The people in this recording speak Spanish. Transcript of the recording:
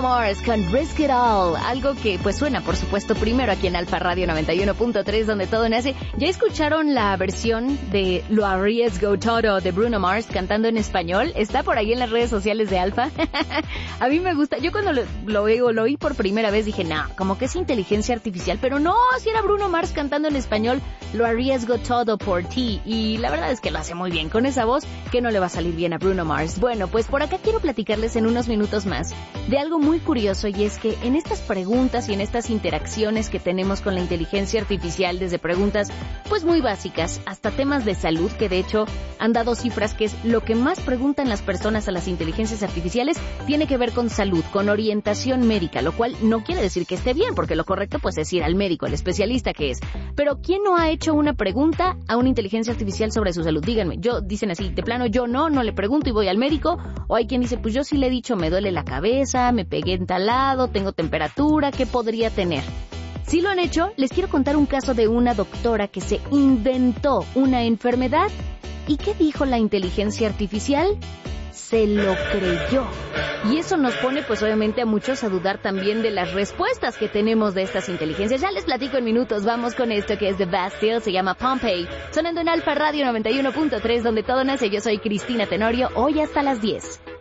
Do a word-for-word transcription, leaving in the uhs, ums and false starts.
Mars con Risk It All, algo que pues suena por supuesto primero aquí en Alfa Radio noventa y uno punto tres, donde todo nace. ¿Ya escucharon la versión de Lo Arriesgo Todo de Bruno Mars cantando en español? Está por ahí en las redes sociales de Alfa. A mí me gusta. Yo cuando lo, lo, oigo, lo oí por primera vez dije, no, nah, como que es inteligencia artificial, pero no, si era Bruno Mars cantando en español Lo Arriesgo Todo por ti, y la verdad es que lo hace muy bien con esa voz que no le va a salir bien a Bruno Mars. Bueno, pues por acá quiero platicarles en unos minutos más de algo muy curioso, y es que en estas preguntas y en estas interacciones que tenemos con la inteligencia artificial, desde preguntas pues muy básicas hasta temas de salud, que de hecho han dado cifras que es lo que más preguntan las personas a las inteligencias artificiales, tiene que ver con salud, con orientación médica, lo cual no quiere decir que esté bien, porque lo correcto pues es ir al médico, al especialista que es. Pero ¿quién no ha hecho una pregunta a una inteligencia artificial sobre su salud? Díganme, yo, dicen así, de plano yo no, no le pregunto y voy al médico, o hay quien dice, pues yo sí le he dicho, me duele la cabeza, me pegué en tal lado, tengo temperatura, ¿qué podría tener? Si lo han hecho, les quiero contar un caso de una doctora que se inventó una enfermedad. ¿Y qué dijo la inteligencia artificial? Se lo creyó. Y eso nos pone pues obviamente a muchos a dudar también de las respuestas que tenemos de estas inteligencias. Ya les platico en minutos. Vamos con esto que es The Bastille, se llama Pompeii, sonando en Alfa Radio noventa y uno punto tres, donde todo nace. Yo soy Cristina Tenorio, hoy hasta las diez.